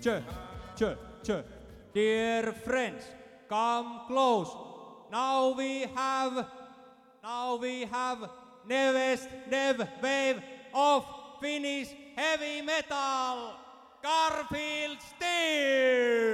Ch, ch, ch. Dear friends, come close. Now we have newest dev wave of Finnish heavy metal, Garfield Steel!